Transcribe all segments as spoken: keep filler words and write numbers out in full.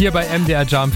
Hier bei M D R Jump.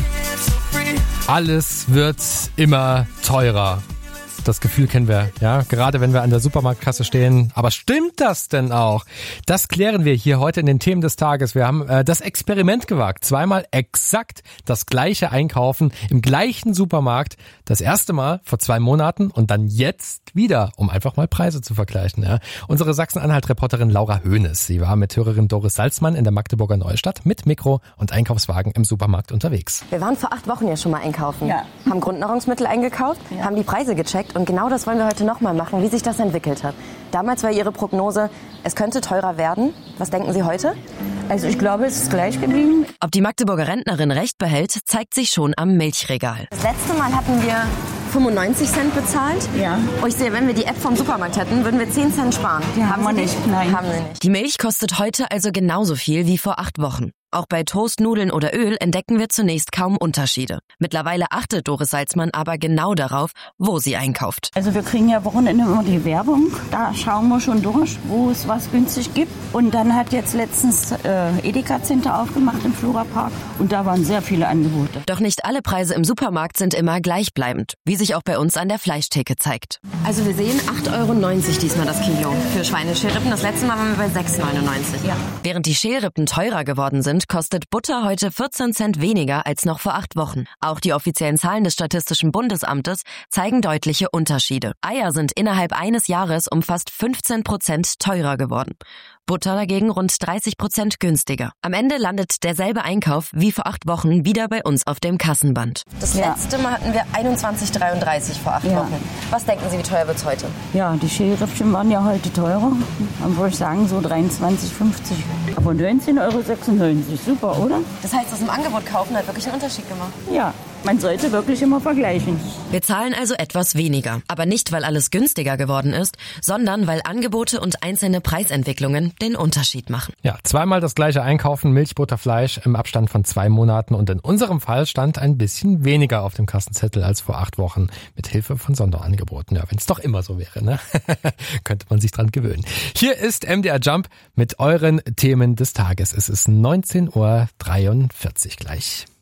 Alles wird immer teurer. Das Gefühl kennen wir, ja, gerade wenn wir an der Supermarktkasse stehen. Aber stimmt das denn auch? Das klären wir hier heute in den Themen des Tages. Wir haben äh, das Experiment gewagt. Zweimal exakt das gleiche einkaufen im gleichen Supermarkt. Das erste Mal vor zwei Monaten und dann jetzt wieder, um einfach mal Preise zu vergleichen. Ja. Unsere Sachsen-Anhalt-Reporterin Laura Hoeneß, sie war mit Hörerin Doris Salzmann in der Magdeburger Neustadt mit Mikro und Einkaufswagen im Supermarkt unterwegs. Wir waren vor acht Wochen ja schon mal einkaufen, ja. haben Grundnahrungsmittel eingekauft, ja. haben die Preise gecheckt. Und genau das wollen wir heute nochmal machen, wie sich das entwickelt hat. Damals war Ihre Prognose, es könnte teurer werden. Was denken Sie heute? Also ich glaube, es ist gleich geblieben. Ob die Magdeburger Rentnerin recht behält, zeigt sich schon am Milchregal. Das letzte Mal hatten wir fünfundneunzig Cent bezahlt. Ja. Und ich sehe, wenn wir die App vom Supermarkt hätten, würden wir zehn Cent sparen. Die haben, haben wir nicht. Die? Nein. Haben wir nicht. Die Milch kostet heute also genauso viel wie vor acht Wochen. Auch bei Toast, Nudeln oder Öl entdecken wir zunächst kaum Unterschiede. Mittlerweile achtet Doris Salzmann aber genau darauf, wo sie einkauft. Also wir kriegen ja Wochenende immer die Werbung. Da schauen wir schon durch, wo es was günstig gibt. Und dann hat jetzt letztens äh, Edeka Center aufgemacht im Florapark. Und da waren sehr viele Angebote. Doch nicht alle Preise im Supermarkt sind immer gleichbleibend, wie sich auch bei uns an der Fleischtheke zeigt. Also wir sehen acht Euro neunzig diesmal das Kilo für Schweineschälrippen. Das letzte Mal waren wir bei sechs Euro neunundneunzig. Ja. Während die Schälrippen teurer geworden sind, kostet Butter heute vierzehn Cent weniger als noch vor acht Wochen. Auch die offiziellen Zahlen des Statistischen Bundesamtes zeigen deutliche Unterschiede. Eier sind innerhalb eines Jahres um fast fünfzehn Prozent teurer geworden. Butter dagegen rund dreißig Prozent günstiger. Am Ende landet derselbe Einkauf wie vor acht Wochen wieder bei uns auf dem Kassenband. Das ja. letzte Mal hatten wir einundzwanzig Euro dreiunddreißig vor acht ja. Wochen. Was denken Sie, wie teuer wird's heute? Ja, die Schälrippchen waren ja heute teurer. Dann würde ich sagen so dreiundzwanzig Euro fünfzig. Aber neunzehn Euro sechsundneunzig. Super, oder? Das heißt, das im Angebot kaufen hat wirklich einen Unterschied gemacht. Ja. Man sollte wirklich immer vergleichen. Wir zahlen also etwas weniger. Aber nicht, weil alles günstiger geworden ist, sondern weil Angebote und einzelne Preisentwicklungen den Unterschied machen. Ja, zweimal das gleiche einkaufen, Milch, Butter, Fleisch im Abstand von zwei Monaten. Und in unserem Fall stand ein bisschen weniger auf dem Kassenzettel als vor acht Wochen. Mit Hilfe von Sonderangeboten. Ja, wenn es doch immer so wäre, ne? Könnte man sich dran gewöhnen. Hier ist M D R Jump mit euren Themen des Tages. Es ist neunzehn Uhr dreiundvierzig gleich.